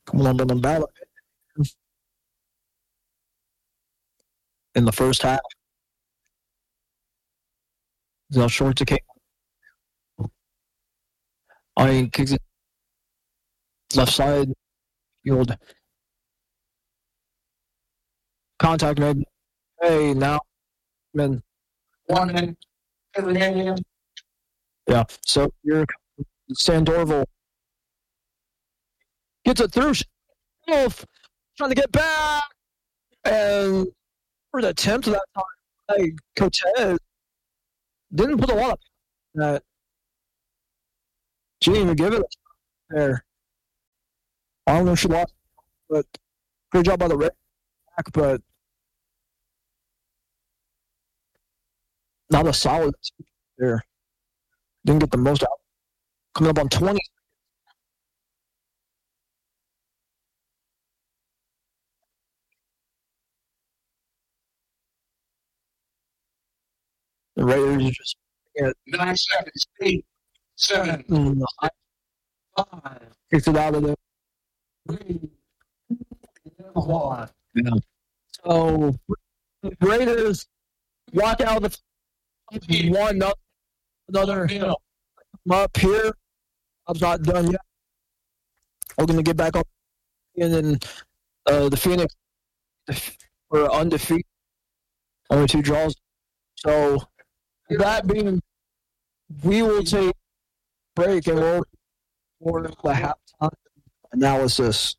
Come on the ballot in the first half. Now short to Kate. Kicks it left side. Field. Contact made. Hey, now. Man. 1 minute. Yeah, so you're Sandorval gets it through. Trying to get back. And for the attempt that time, Cortez didn't put a lot of that. She didn't even give it there. I don't know if she lost, but great job by the Red back, but not a solid there. Didn't get the most out. Coming up on 20. The Raiders are just 9 seconds. 8, 7, 5. Kicked it out of there. 3, 1. Yeah. So Raiders walk out of the one up, another up here. I'm not done yet. We're going to get back up. And then the Phoenix were undefeated. Only 2 draws. So that being, we will take a break and we'll for the halftime analysis.